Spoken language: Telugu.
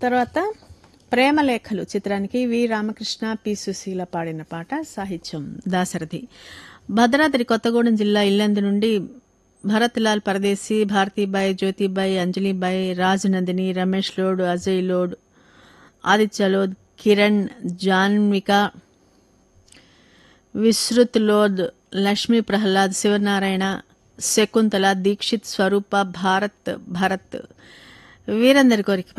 తర్వాత ప్రేమలేఖలు చిత్రానికి వి రామకృష్ణ పి సుశీల పాడిన పాట, సాహిత్యం దాశరథి. భద్రాద్రి కొత్తగూడెం జిల్లా ఇల్లందు నుండి భరత్ లాల్ పరదేశీ, భారతీబాయి, జ్యోతిబాయి, అంజలిబాయి, రాజ్ నందిని, రమేష్ లోడ్, అజయ్ లోడ్, ఆదిత్య లోద్, కిరణ్, జాన్విక, విశ్రుత్ లోద్, లక్ష్మీ ప్రహ్లాద్, శివనారాయణ, శకుంతల, దీక్షిత్, స్వరూప, భరత్ వీరందరి కోరికపై